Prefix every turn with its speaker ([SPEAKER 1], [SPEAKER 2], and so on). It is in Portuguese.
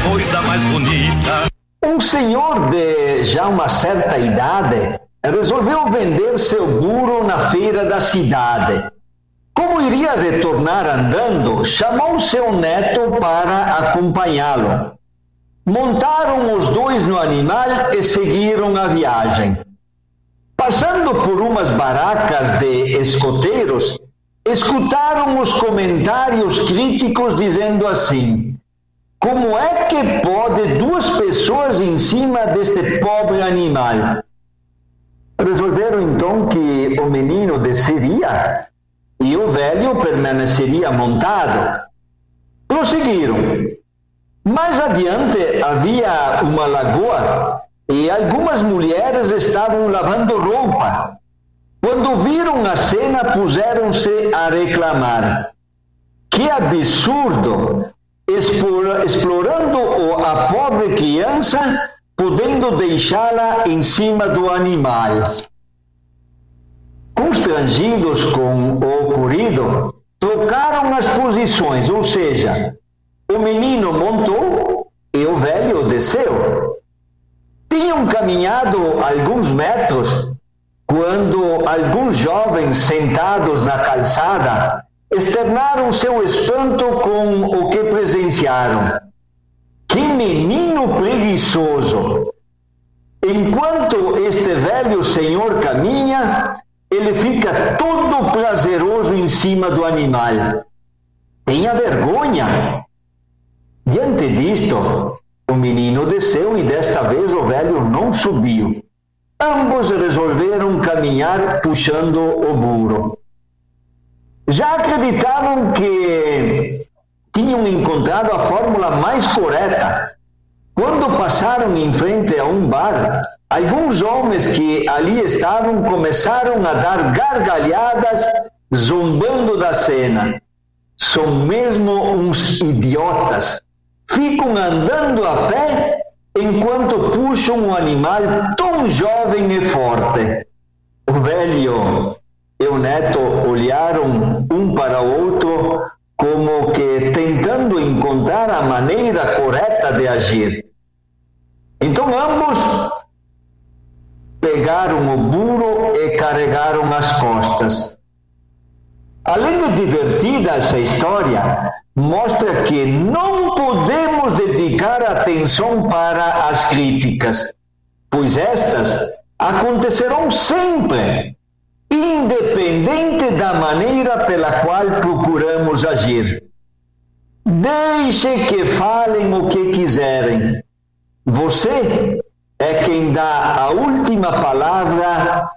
[SPEAKER 1] coisa mais bonita.
[SPEAKER 2] Um senhor de já uma certa idade resolveu vender seu burro na feira da cidade. Como iria retornar andando, chamou seu neto para acompanhá-lo. Montaram os dois no animal e seguiram a viagem. Passando por umas barracas de escoteiros, escutaram os comentários críticos dizendo assim: como é que pode duas pessoas em cima deste pobre animal? Resolveram então que o menino desceria e o velho permaneceria montado. Prosseguiram. Mais adiante havia uma lagoa e algumas mulheres estavam lavando roupa. Quando viram a cena, puseram-se a reclamar. Que absurdo! Explorando a pobre criança, podendo deixá-la em cima do animal. Constrangidos com o ocorrido, trocaram as posições, ou seja, o menino montou e o velho desceu. Tinham caminhado alguns metros quando alguns jovens sentados na calçada externaram seu espanto com o que presenciaram. Que menino preguiçoso! Enquanto este velho senhor caminha, ele fica todo prazeroso em cima do animal. Tenha vergonha! Diante disto, o menino desceu e desta vez o velho não subiu. Ambos resolveram caminhar puxando o burro. Já acreditavam que tinham encontrado a fórmula mais correta. Quando passaram em frente a um bar, alguns homens que ali estavam começaram a dar gargalhadas, zombando da cena. São mesmo uns idiotas. Ficam andando a pé enquanto puxam um animal tão jovem e forte. O velho e o neto olharam um para o outro como que tentando encontrar a maneira correta de agir. Então ambos pegaram o burro e carregaram as costas. Além de divertida, essa história mostra que não podemos dedicar atenção para as críticas, pois estas acontecerão sempre, independente da maneira pela qual procuramos agir. Deixe que falem o que quiserem. Você é quem dá a última palavra